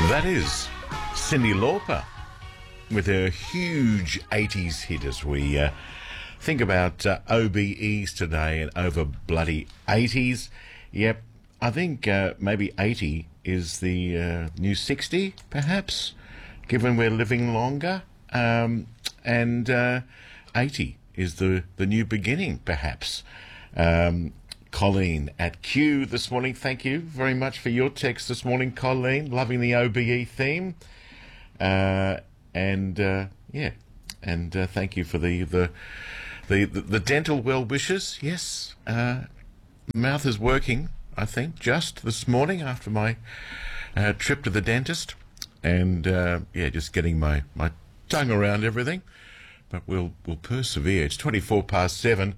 That is Cyndi Lauper with her huge 80s hit as we think about OBEs today and over bloody 80s. Yep, I think maybe 80 is the new 60, perhaps, given we're living longer. And 80 is the new beginning, perhaps. Colleen at Q this morning, thank you very much for your text this morning, Colleen. Loving the OBE theme. And thank you for the dental well wishes. Yes, mouth is working, I think, just this morning after my trip to the dentist. And just getting my tongue around everything. But we'll persevere. It's 7:24.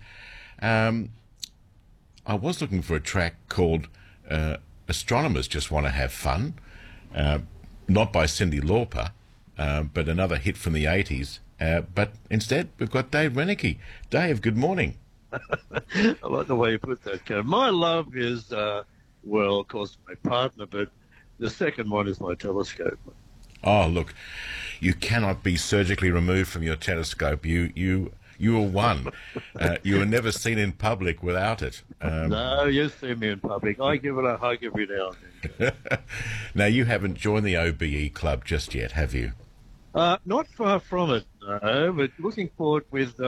I was looking for a track called Astronomers Just Want to Have Fun, not by Cyndi Lauper, but another hit from the 80s. But instead, we've got Dave Reneke. Dave, good morning. I like the way you put that, Kev. My love is, of course, my partner, but the second one is my telescope. Oh, look, you cannot be surgically removed from your telescope. You are one. You are never seen in public without it. No, you see me in public. I give it a hug every now and then. Now, you haven't joined the OBE club just yet, have you? Not far from it, no, but looking forward with,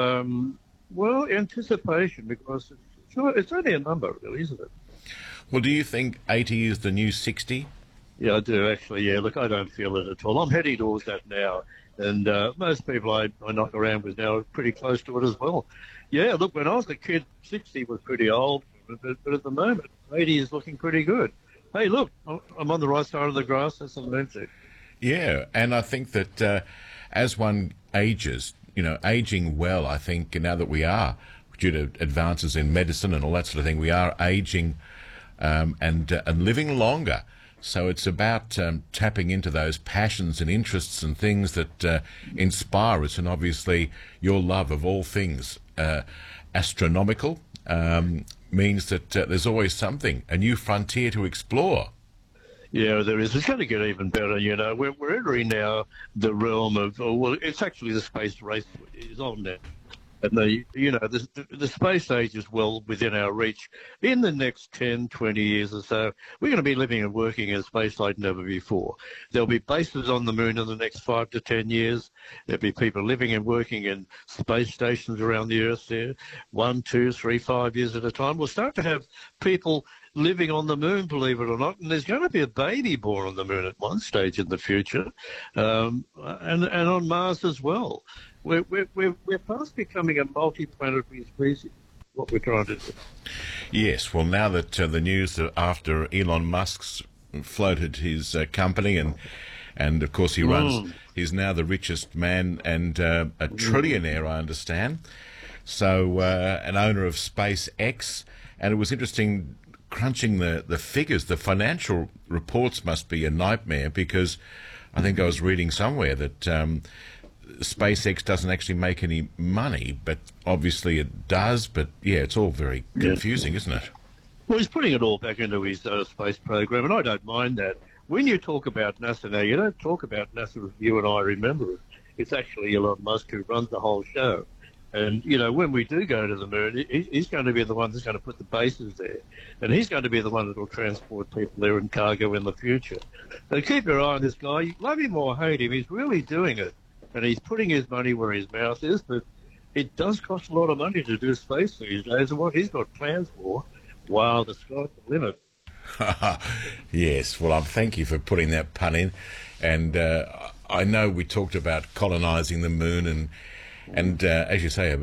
anticipation, because it's only a number, really, isn't it? Well, do you think 80 is the new 60? Yeah, I do, actually, yeah. Look, I don't feel it at all. I'm heading towards that now. And most people I knock around with now are pretty close to it as well. Yeah, look, when I was a kid, 60 was pretty old, but at the moment, 80 is looking pretty good. Hey, look, I'm on the right side of the grass. That's what I meant to. Yeah, and I think that as one ages, aging well, I think now that we are, due to advances in medicine and all that sort of thing, we are aging and living longer. So it's about tapping into those passions and interests and things that inspire us. And obviously your love of all things astronomical means that there's always something, a new frontier to explore. Yeah, there is. It's going to get even better, We're entering now the realm of, it's actually the space race is on now. And the space age is well within our reach. In the next 10, 20 years or so, we're going to be living and working in space like never before. There'll be bases on the moon in the next 5 to 10 years. There'll be people living and working in space stations around the Earth there, 1, 2, 3, 5 years at a time. We'll start to have people living on the moon, believe it or not, and there's going to be a baby born on the moon at one stage in the future, and on Mars as well. We're fast becoming a multi-planetary species, what we're trying to do. Yes, well, now that the news that after Elon Musk's floated his company and of course he's now the richest man and a trillionaire, I understand. So an owner of SpaceX, and it was interesting crunching the figures. The financial reports must be a nightmare, because I think I was reading somewhere that SpaceX doesn't actually make any money, but obviously it does. But yeah, it's all very confusing, isn't it? Well, he's putting it all back into his space program, and I don't mind that. When you talk about NASA now, you don't talk about NASA as you and I remember it. It's actually Elon Musk who runs the whole show. And, when we do go to the moon, he's going to be the one that's going to put the bases there. And he's going to be the one that will transport people there in cargo in the future. So keep your eye on this guy. Love him or hate him, he's really doing it. And he's putting his money where his mouth is, but it does cost a lot of money to do space these days. And what he's got plans for, wow, the sky's the limit. Yes, well, thank you for putting that pun in. And I know we talked about colonising the moon and as you say,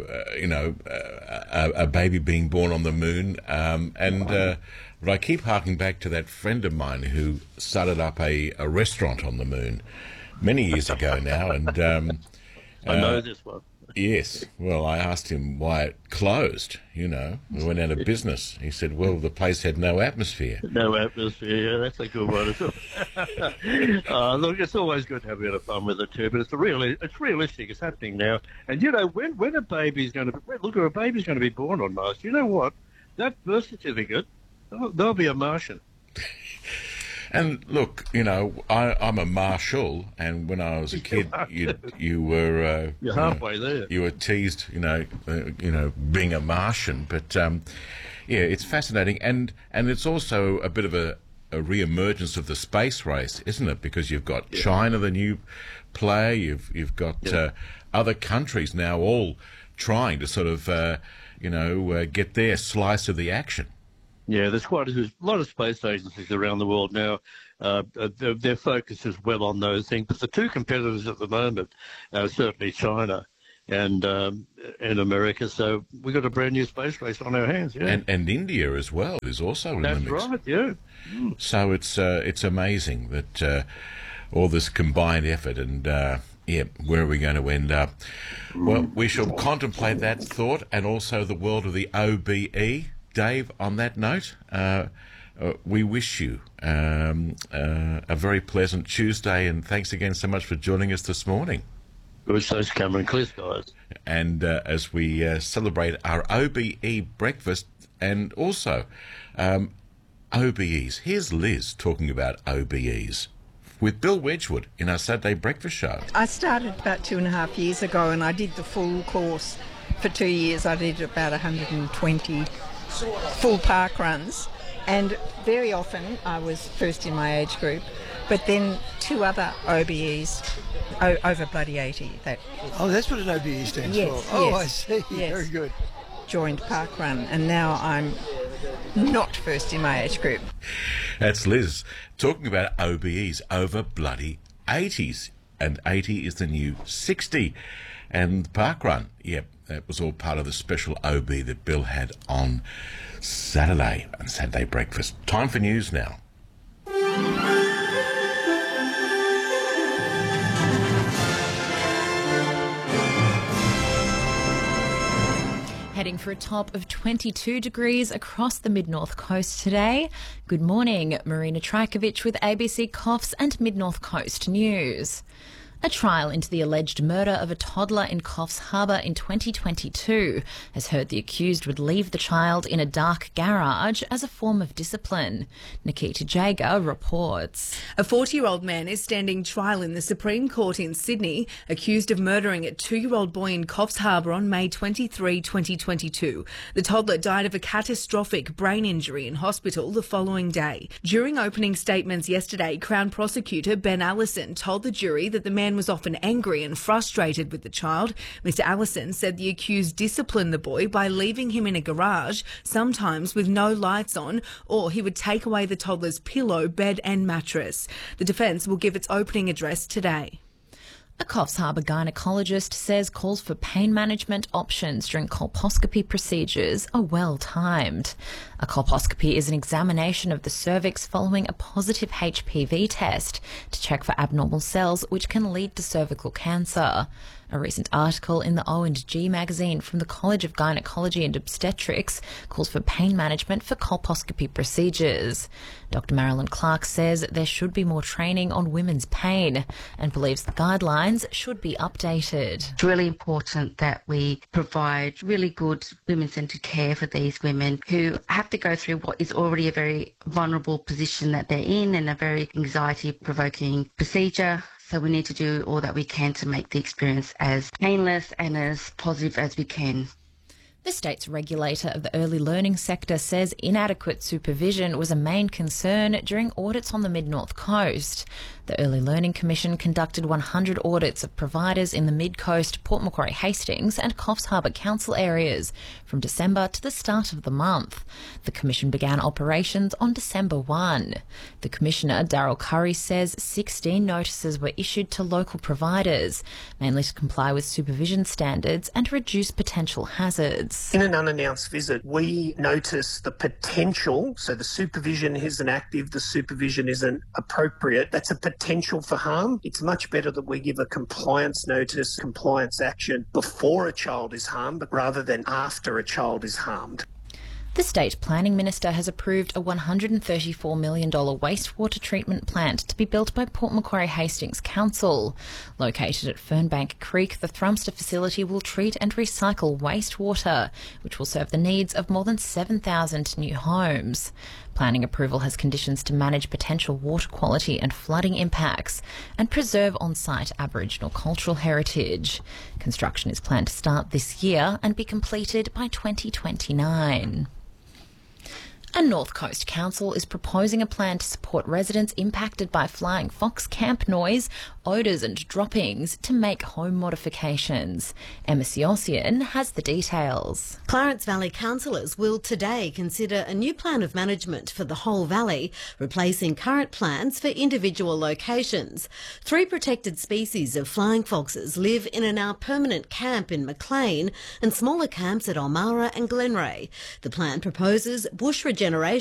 a baby being born on the moon. But I keep harking back to that friend of mine who started up a restaurant on the moon many years ago now. And I know this one. Yes. Well, I asked him why it closed, we went out of business. He said, well, the place had no atmosphere. No atmosphere, yeah, that's a good one. Look, it's always good to have a bit of fun with it too, but it's realistic, it's happening now. And when a baby's going to be born on Mars, you know what? That birth certificate, they'll be a Martian. And look, I'm a marshal, and when I was a kid, you were You're halfway there. You were teased, being a Martian. But yeah, it's fascinating, and it's also a bit of a re-emergence of the space race, isn't it? Because you've got China, the new player. You've got other countries now all trying to sort of get their slice of the action. Yeah, there's quite a lot of space agencies around the world now. Their focus is well on those things. But the two competitors at the moment are certainly China and America. So we've got a brand new space race on our hands. Yeah, and India as well is also in the mix. That's right. Yeah. So it's amazing that all this combined effort and. Where are we going to end up? Well, we shall contemplate that thought and also the world of the OBE. Dave, on that note, we wish you a very pleasant Tuesday, and thanks again so much for joining us this morning. Good, thanks, Cameron. Clear skies. And as we celebrate our OBE breakfast and also OBEs, here's Liz talking about OBEs with Bill Wedgwood in our Saturday breakfast show. I started about 2.5 years ago, and I did the full course for 2 years. I did about 120 full park runs, and very often I was first in my age group, but then 2 other OBEs over bloody 80. That's what an OBE stands yes, for. Oh, yes, I see. yes. Very good. Joined park run, and now I'm not first in my age group. That's Liz talking about OBEs over bloody 80s, and 80 is the new 60. And park run, that was all part of the special OB that Bill had on Saturday and Saturday breakfast. Time for news now. Heading for a top of 22 degrees across the mid-north coast today. Good morning, Marina Trajkovic with ABC Coffs and Mid-North Coast News. A trial into the alleged murder of a toddler in Coffs Harbour in 2022 has heard the accused would leave the child in a dark garage as a form of discipline. Nikita Jager reports. A 40-year-old man is standing trial in the Supreme Court in Sydney, accused of murdering a 2-year-old boy in Coffs Harbour on May 23, 2022. The toddler died of a catastrophic brain injury in hospital the following day. During opening statements yesterday, Crown Prosecutor Ben Allison told the jury that the man was often angry and frustrated with the child. Mr. Allison said the accused disciplined the boy by leaving him in a garage, sometimes with no lights on, or he would take away the toddler's pillow, bed and mattress. The defence will give its opening address today. A Coffs Harbour gynaecologist says calls for pain management options during colposcopy procedures are well timed. A colposcopy is an examination of the cervix following a positive HPV test to check for abnormal cells which can lead to cervical cancer. A recent article in the O&G magazine from the College of Gynecology and Obstetrics calls for pain management for colposcopy procedures. Dr. Marilyn Clark says there should be more training on women's pain and believes the guidelines should be updated. It's really important that we provide really good women-centred care for these women who have to go through what is already a very vulnerable position that they're in and a very anxiety-provoking procedure. So we need to do all that we can to make the experience as painless and as positive as we can. The state's regulator of the early learning sector says inadequate supervision was a main concern during audits on the Mid-North Coast. The Early Learning Commission conducted 100 audits of providers in the Mid-Coast, Port Macquarie Hastings and Coffs Harbour Council areas from December to the start of the month. The Commission began operations on December 1. The Commissioner, Darryl Curry, says 16 notices were issued to local providers, mainly to comply with supervision standards and reduce potential hazards. In an unannounced visit, we notice the potential, so the supervision isn't active, the supervision isn't appropriate, that's a potential for harm. It's much better that we give a compliance notice, compliance action before a child is harmed, rather than after a child is harmed. The State Planning Minister has approved a $134 million wastewater treatment plant to be built by Port Macquarie Hastings Council. Located at Fernbank Creek, the Thrumster facility will treat and recycle wastewater, which will serve the needs of more than 7,000 new homes. Planning approval has conditions to manage potential water quality and flooding impacts and preserve on-site Aboriginal cultural heritage. Construction is planned to start this year and be completed by 2029. A North Coast council is proposing a plan to support residents impacted by flying fox camp noise, odours and droppings to make home modifications. Emma Siossian has the details. Clarence Valley councillors will today consider a new plan of management for the whole valley, replacing current plans for individual locations. 3 protected species of flying foxes live in a now permanent camp in Maclean and smaller camps at Ulmarra and Glenray. The plan proposes bush regeneration